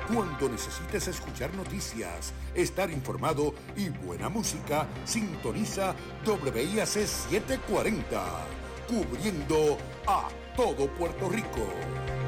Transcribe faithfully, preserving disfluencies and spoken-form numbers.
Cuando necesites escuchar noticias, estar informado y buena música, sintoniza W I A C setecientos cuarenta, cubriendo a todo Puerto Rico.